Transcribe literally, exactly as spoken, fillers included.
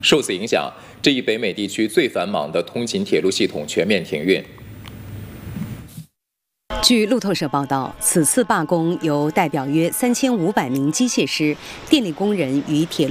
受此影响，这一北美地区最繁忙的通勤铁路系统全面停运。 据路透社报道，此次罢工由代表约三千五百名机械师、电力工人与铁路